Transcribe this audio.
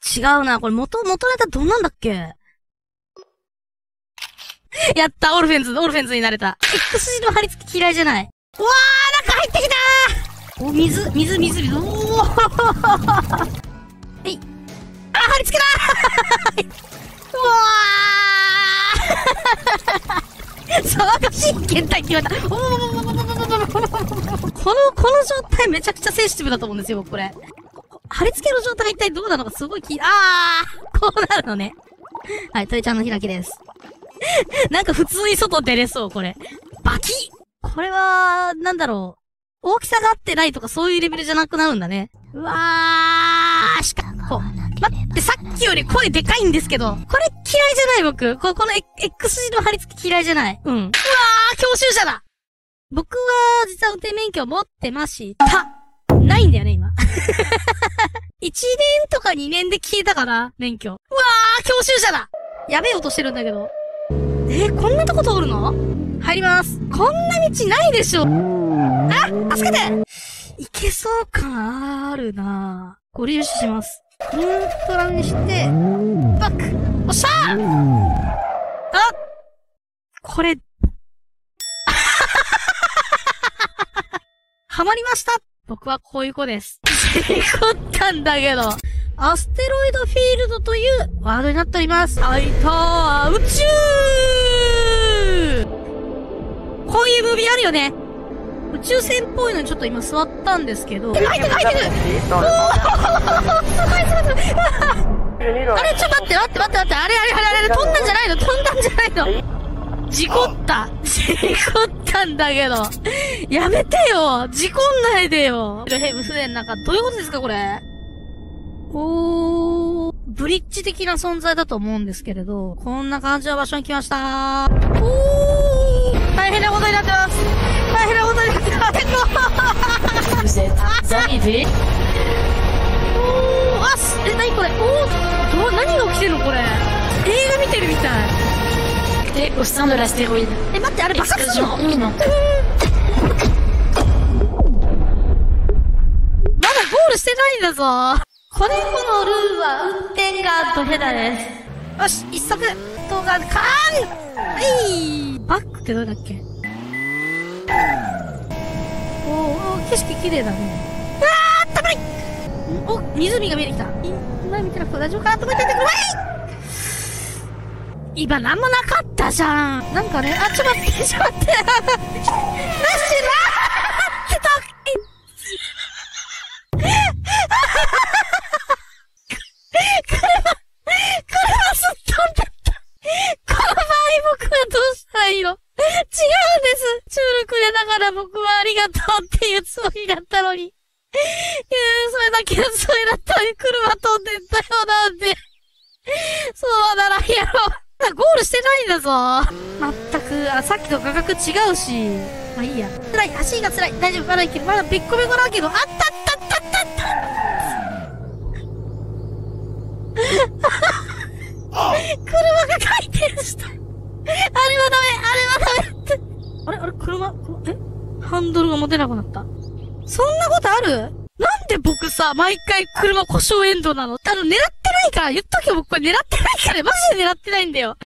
違うな。これ元ネタどんなんだっけ？やった、オルフェンズになれた。X 字の貼り付け嫌いじゃない。うわー、中入ってきたー。お、水。おーはい。あ、貼り付けだーうわー騒がしい検体決まった。この状態めちゃくちゃセンシティブだと思うんですよ、僕これ。貼り付けの状態が一体どうなのかすごいこうなるのね。はい、鳥ちゃんの開きです。なんか普通に外出れそう、これ。バキッ！これは、なんだろう。大きさが合ってないとかそういうレベルじゃなくなるんだね。うわー、待って、さっきより声でかいんですけど。これ嫌いじゃない僕。この X 字の貼り付け嫌いじゃない。うん。うわー、教習者だ！僕は、実は運転免許持ってました。ないんだよね、今。1年とか2年で消えたかな、免許。うわー、教習車だ！やべえ音してるんだけど。こんなとこ通るの？入ります。こんな道ないでしょ。あ、助けて！いけそう感あるなぁ。ご利用します。ニュートラルにして、バック！おっしゃー！あ！これ、はまりました！僕はこういう子です。事故ったんだけど。アステロイドフィールドというワードになっております。あいたー、宇宙！こういうムービーあるよね。宇宙船っぽいのにちょっと今座ったんですけど。入ってるおーすごいすごいすごいあれちょっと待って。あれ、飛んだんじゃないの事故ったんだけど。やめてよ事故んないでよヘブ船なんか、どういうことですかこれブリッジ的な存在だと思うんですけれど、こんな感じの場所に来ました大変なことになってます何これ何が起きてるのこれ映画見てるみたい au sein de l'astéroïde. 待って、あれ爆発するの？まだゴールしてないんだぞ。このルールは運転がドヘダです。よし、一足動画カーンはいバックってどれだっけ？景色綺麗だね。たまり湖が見えてきた。前見てなくて大丈夫かなと思っててくるわい今なんもなかったじゃん。なんかね、ちょっと待って。なしなー車すっ飛んだった。この場合僕はどうしたらいいの？違うんです。チュールくれながら僕はありがとうっていうつもりだったのに。それだったのに車飛んでったよなんで。そうならやろう。ゴールしてないんだぞ。まったく、さっきと画角違うし。まあいいや。辛い、足が辛い。大丈夫、まだいける。まだべっこべこだけど、車が回転した。あれはダメって。あれ、車、ハンドルが持てなくなった。そんなことある？なんで僕さ、毎回車故障エンドなの？狙ってないから、言っとけよ、僕これ狙ってないから、マジで狙ってないんだよ。